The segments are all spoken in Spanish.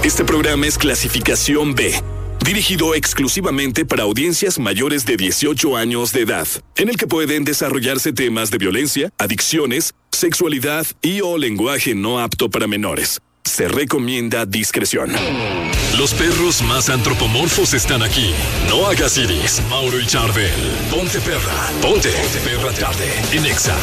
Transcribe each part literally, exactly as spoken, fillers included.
Este programa es clasificación B, dirigido exclusivamente para audiencias mayores de dieciocho años de edad, en el que pueden desarrollarse temas de violencia, adicciones, sexualidad y o lenguaje no apto para menores. Se recomienda discreción. Los perros más antropomorfos están aquí. No hagas iris. Mauro y Charbel. Ponte perra. Ponte. Perra tarde. En Exa.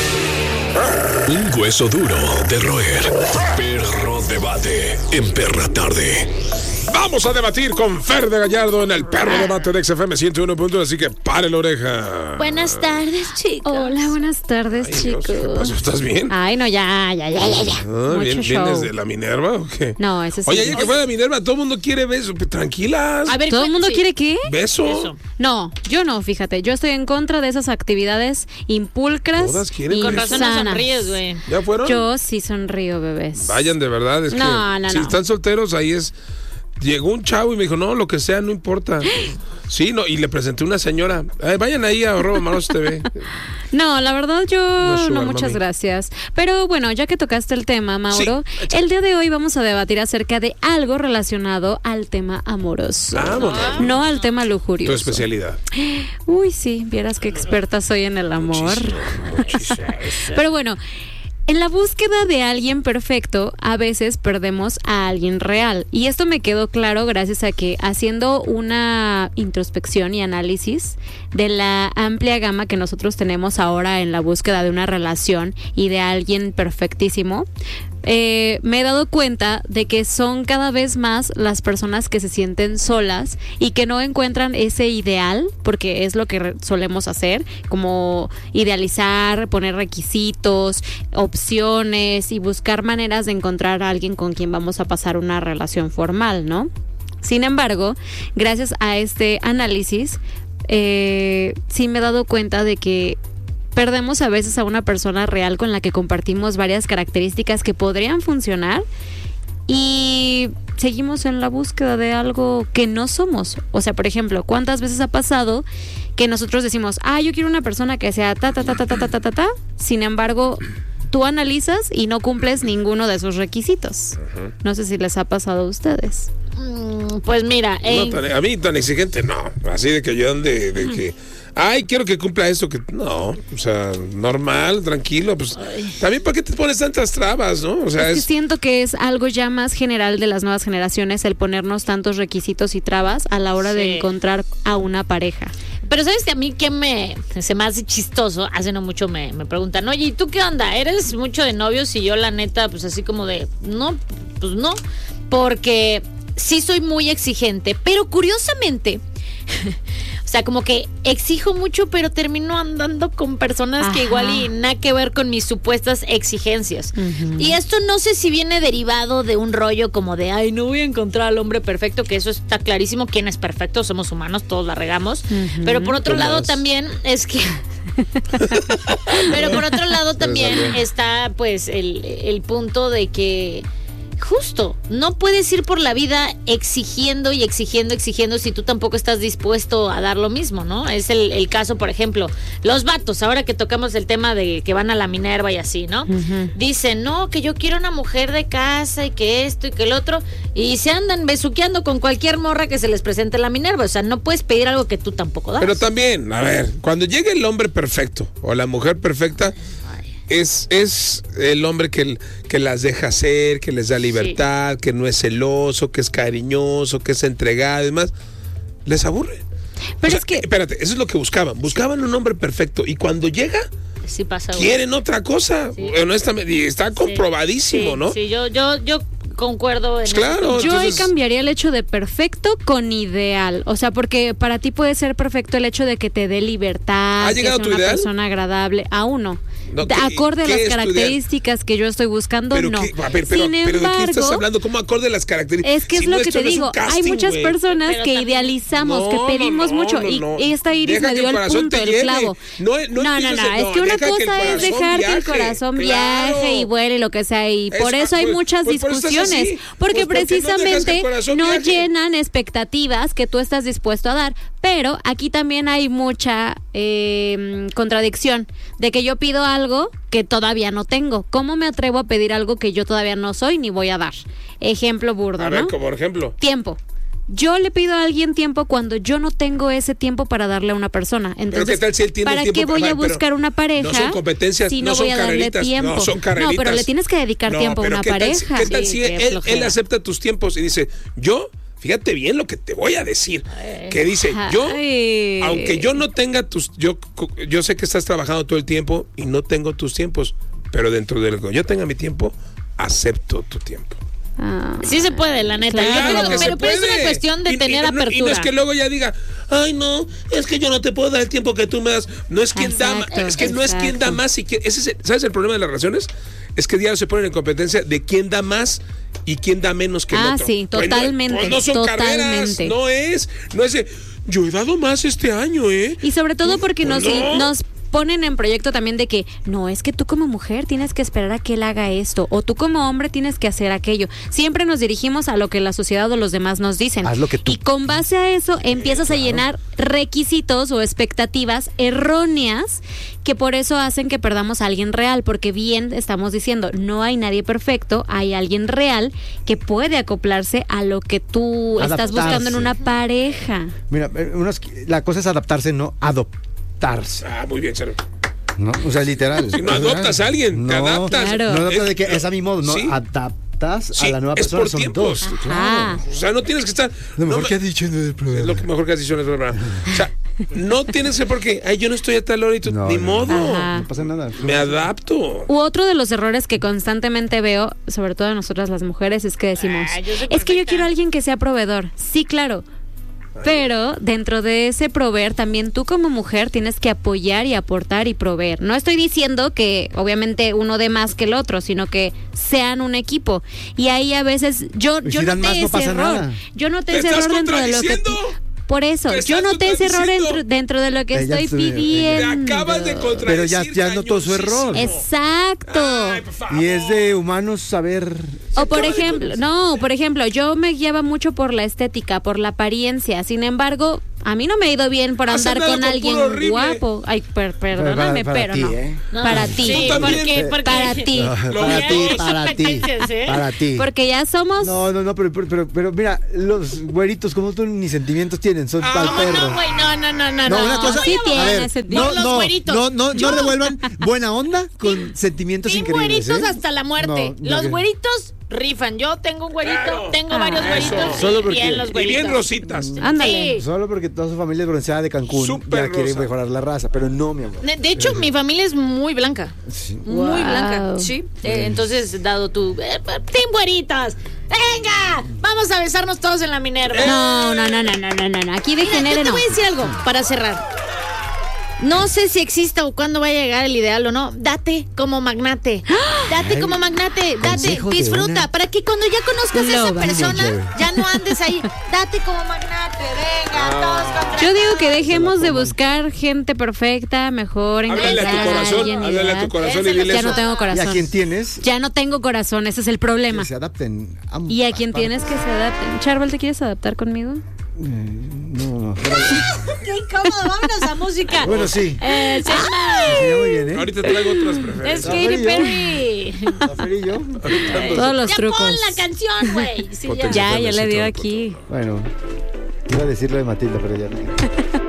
Un hueso duro de roer. Perro debate. En Perra tarde. Vamos a debatir con Fer de Gallardo en el Perro Debate de X F M ciento uno punto uno, así que pare la oreja. Buenas tardes, chicos. Hola, buenas tardes, Ay, chicos. Dios, ¿qué pasó? ¿Estás bien? Ay, no, ya, ya, ya, ya, ya. Ah, ¿bien, ¿Vienes de la Minerva o qué? No, ese sí. Oye, ayer que fue de Minerva, todo el mundo quiere beso. Tranquilas. A ver, ¿todo el mundo sí. quiere qué? ¿Beso? Eso. No, yo no, fíjate. Yo estoy en contra de esas actividades impulcras Todas quieren y Con beso. razón no sanas. sonríes, güey. ¿Ya fueron? Yo sí sonrío, bebés. Vayan, de verdad. Es que No, no, si no. están solteros, ahí es. Llegó un chavo y me dijo, no, lo que sea, no importa. Sí, no, y le presenté una señora. Eh, vayan ahí a Arroba Maros T V. No, la verdad yo No, no, sugar muchas mami. gracias. Pero bueno, ya que tocaste el tema, Mauro, Sí, échale. el día de hoy vamos a debatir acerca de algo relacionado al tema amoroso. Vámonos. No al tema Tu lujurioso. especialidad. Uy, sí, vieras qué experta soy en el amor. Muchísimo, muchísimo. Pero bueno, en la búsqueda de alguien perfecto, a veces perdemos a alguien real. Y esto me quedó claro gracias a que, haciendo una introspección y análisis de la amplia gama que nosotros tenemos ahora en la búsqueda de una relación y de alguien perfectísimo, eh, me he dado cuenta de que son cada vez más las personas que se sienten solas y que no encuentran ese ideal, porque es lo que re- solemos hacer, como idealizar, poner requisitos, opciones y buscar maneras de encontrar a alguien con quien vamos a pasar una relación formal, ¿no? Sin embargo, gracias a este análisis, eh, sí me he dado cuenta de que perdemos a veces a una persona real con la que compartimos varias características que podrían funcionar y seguimos en la búsqueda de algo que no somos. O sea, por ejemplo, ¿cuántas veces ha pasado que nosotros decimos, ah, yo quiero una persona que sea ta, ta, ta, ta, ta, ta, ta, ta, ta? Sin embargo, tú analizas y no cumples ninguno de esos requisitos. No sé si les ha pasado a ustedes. Mm, Pues mira, No, en- tan- a mí tan exigente, no. Así de que yo ande, de que, ay, quiero que cumpla esto, que no. O sea, normal, tranquilo. Pues también, ¿para qué te pones tantas trabas, no? O sea, Es que es. siento que es algo ya más general de las nuevas generaciones el ponernos tantos requisitos y trabas a la hora Sí. de encontrar a una pareja. pero ¿sabes que a mí que me se me hace chistoso? Hace no mucho me, me preguntan, oye, ¿y tú qué onda? ¿Eres mucho de novios? Y yo la neta, pues así como de, no, pues no, porque sí soy muy exigente, pero curiosamente, o sea, como que exijo mucho, pero termino andando con personas que Ajá. igual y nada que ver con mis supuestas exigencias. Ujú. Y esto no sé si viene derivado de un rollo como de, ay, no voy a encontrar al hombre perfecto, que eso está clarísimo. ¿Quién es perfecto? Somos humanos, todos la regamos. Ujú. Pero por otro ¿Qué lado más? también es que... Pero por otro lado también salió. está pues el, el punto de que justo no puedes ir por la vida exigiendo y exigiendo, exigiendo si tú tampoco estás dispuesto a dar lo mismo, ¿no? Es el, el caso, por ejemplo, los vatos, ahora que tocamos el tema de que van a la Minerva y así, ¿no? Ujú. Dicen, no, que yo quiero una mujer de casa y que esto y que el otro, y se andan besuqueando con cualquier morra que se les presente en la Minerva. O sea, no puedes pedir algo que tú tampoco das. Pero también, a ver, cuando llegue el hombre perfecto o la mujer perfecta, es, es el hombre que, que las deja ser, que les da libertad, que no es celoso, que es cariñoso, que es entregado y demás. Les aburre. Pero O sea, es que... espérate, eso es lo que buscaban. Buscaban un hombre perfecto y cuando llega, Sí pasa. güey. quieren otra cosa. Sí. Honestamente, y está comprobadísimo, Sí, ¿no? Sí, yo, yo, yo concuerdo en Pues claro. eso. Yo ahí entonces- cambiaría el hecho de perfecto con ideal. O sea, porque para ti puede ser perfecto el hecho de que te dé libertad, ¿Ha que llegado sea tu una ideal? persona agradable. Aún no. No, De- ¿qué- acorde a qué las es tu ideal? características que yo estoy buscando, Pero, no. qué- a ver, pero, Sin pero ¿de qué estás embargo, hablando? ¿Cómo acorde las características? es que es Si lo no, que esto te no es un digo. casting, Hay muchas güey. personas Pero que también- idealizamos, No, que pedimos no, no, mucho. no, y no. esta Iris Deja me que dio el el corazón punto, te el lleve. clavo. No, no no, no, empieces no, a- es no, que una deja que el cosa es corazón dejar que el viaje. corazón Claro. viaje y vuele y lo que sea. Y Es- por eso hay pues- muchas pues por eso estás discusiones. así. Porque Pues porque no dejas que el precisamente corazón no viaje. llenan expectativas que tú estás dispuesto a dar. Pero aquí también hay mucha eh, contradicción de que yo pido algo que todavía no tengo. ¿Cómo me atrevo a pedir algo que yo todavía no soy ni voy a dar? Ejemplo burdo, A ver, ¿no? como por ejemplo. Tiempo. Yo le pido a alguien tiempo cuando yo no tengo ese tiempo para darle a una persona. Entonces, Pero ¿qué tal si él tiene ¿para el tiempo qué voy para- a buscar pero una pareja? no son competencias, si no no, son voy a darle carreritas, tiempo. no, son carreritas. pero le tienes que dedicar No, tiempo a pero una ¿qué tal si- pareja. ¿Qué tal Sí, si qué él, él flojera. acepta tus tiempos y dice, yo, fíjate bien lo que te voy a decir? Que dice, yo, Ay. aunque yo no tenga tus, yo, yo sé que estás trabajando todo el tiempo y no tengo tus tiempos, pero dentro de lo que yo tenga mi tiempo, acepto tu tiempo. Ah. Sí se puede, la neta. Claro. Yo creo- Claro que pero, se pero es una puede. cuestión de Y- y tener no- apertura. Y no es que luego ya diga, ay no, es que yo no te puedo dar el tiempo que tú me das. No es quien da, Exacto, es que no es quien da exacto. más. Y que, ese es el- ¿sabes el problema de las relaciones? Es que ya se ponen en competencia de quién da más y quién da menos que el Ah, otro. sí, Pues no- totalmente, pues no son carreras, totalmente. no es, no es de, yo he dado más este año, ¿eh? Y sobre todo porque Pues nos, no. nos ponen en proyecto también de que no, es que tú como mujer tienes que esperar a que él haga esto o tú como hombre tienes que hacer aquello. Siempre nos dirigimos a lo que la sociedad o los demás nos dicen. Haz lo que tú- Y con base a eso empiezas a llenar requisitos o expectativas erróneas que por eso hacen que perdamos a alguien real, porque bien estamos diciendo, no hay nadie perfecto, hay alguien real que puede acoplarse a lo que tú estás buscando en Adaptarse. una pareja. Mira, eh, unos- la cosa es adaptarse, no adoptarse. Ah, muy bien, Charo. ¿No? O sea, literal. Si no adoptas a alguien, te No, adaptas. Claro. No adoptas de que Es- es a mi modo, no Sí. adaptas Sí, a la nueva es persona. por Son tiempos. dos. Ah. O sea, no tienes que estar. Lo mejor no, que has dicho en el programa. Es lo que mejor que has dicho en el programa. O sea, no tienes que porque, ay, yo no estoy a tal hora y tú, No, ni no, modo. Ajá. No pasa nada. Me adapto. U otro de los errores que constantemente veo, sobre todo nosotras las mujeres, es que decimos, Ah, yo soy es que yo perfecta. quiero a alguien que sea proveedor. Sí, claro. Pero dentro de ese proveer, también tú como mujer tienes que apoyar y aportar y proveer. No estoy diciendo que obviamente uno dé más que el otro, sino que sean un equipo. Y ahí a veces yo, Y yo si dan noté más, no ese pasa error. nada. Yo noté ¿Te ese estás error dentro de lo que... contradiciendo? Por eso, Te yo estás noté ese error contradiciendo. dentro, dentro de lo que Ella estoy estuvo- pidiendo. Te acabas de contradecir. Pero ya- ya notó su error. cañoncísimo. Exacto. Ay, por favor. Y es de humanos saber. O por acaba de ejemplo, conocer. no, por ejemplo, yo me guiaba mucho por la estética, por la apariencia. Sin embargo, a mí no me ha ido bien por Has andar andado con con alguien puro horrible. guapo. Ay, per- perdóname, Para- para pero ti, no. ¿eh? No. Para ti. Sí, Tú también. porque, porque- Para ti. Para Ya ti, hay para ti. competencias, ¿eh? Para ti. Porque ya somos... No, no, no, pero, pero, pero, pero mira, los güeritos como tú ni sentimientos tienen, son Ah, pa'l no, perro. No, güey, no, no, no, no. No, una cosa, sí a tiene ver, sentido. no, Por los no, güeritos. no, no, Yo- no revuelvan buena onda con sentimientos Team increíbles. güeritos ¿eh? hasta la muerte. No, no, los que- güeritos rifan. Yo tengo un güerito, Claro. tengo Ah, varios eso. güeritos. Solo y porque- bien los Y güeritos. bien rositas. Ándale. Sí. Solo porque toda su familia es bronceada de Cancún Súper ya quiere rosa. mejorar la raza, pero no, mi amor. De, de hecho, mi familia es muy blanca. Sí. Muy Wow. blanca. Sí. Eh, entonces, dado tu. Eh, ¡Team güeritos! ¡Venga! Vamos a besarnos todos en la Minerva. No, no, no, no, no, no, no, no. Aquí de Mira, yo género te no. voy a decir algo para cerrar. No sé si exista o cuándo va a llegar el ideal o no. Date como magnate. Date Ay, como magnate. Date. consejo de Disfruta. una- Para que cuando ya conozcas a esa Love persona, manager. ya no andes ahí. Date como magnate. Venga, todos contra Yo digo que todos. dejemos de buscar gente perfecta, mejor Háblale a tu encontrar corazón, alguien háblale a tu ideal. corazón y Esa es la- dile Ya eso. no tengo Y a corazón. quien tienes, Ya no tengo corazón, ese es el problema. que se adapten. ambas Y a quien partes. tienes que se adapten. Charbel, ¿te quieres adaptar conmigo? Eh, No, no. pero- Qué incómodo. Vámonos a música. Bueno, sí. Eh, sí. Sí, muy bien, ¿eh? Ahorita traigo otras Es preferencias. Katy Fue yo. Perry. La Fer y yo. Todos los Ya trucos. pon la canción, güey. Sí, ya. Ya, ya le dio Necesito aquí. Bueno, iba a decir lo de Matilda, pero ya no.